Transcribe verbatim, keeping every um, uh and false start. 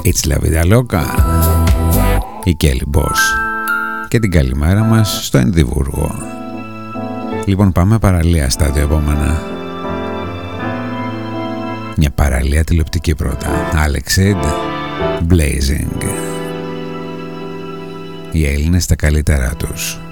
It's La Vida Loca, η Kelly Boss. Και την καλημέρα μας στο Ενδιβούργο. Λοιπόν, πάμε παραλία στα δύο επόμενα. Μια παραλία τηλεοπτική πρώτα. Alex Ed, Blazing. Οι Έλληνες στα καλύτερά τους.